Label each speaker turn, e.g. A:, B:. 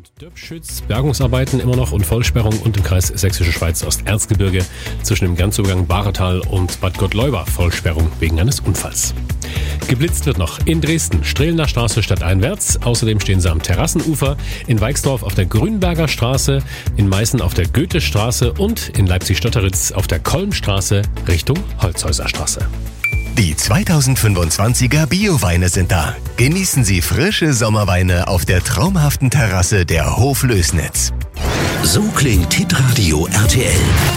A: Döbschütz, Bergungsarbeiten immer noch und Vollsperrung und im Kreis Sächsische Schweiz Osterzgebirge zwischen dem Grenzübergang Bahretal und Bad Gottleuba Vollsperrung wegen eines Unfalls. Geblitzt wird noch in Dresden, Strehlener Straße stadteinwärts. Außerdem stehen sie am Terrassenufer, in Weixdorf auf der Grünberger Straße, in Meißen auf der Goethestraße und in Leipzig-Stötteritz auf der Kolmstraße Richtung Holzhäuser Straße.
B: Die 2025er Bioweine sind da. Genießen Sie frische Sommerweine auf der traumhaften Terrasse der Hoflößnitz.
C: So klingt Hitradio RTL.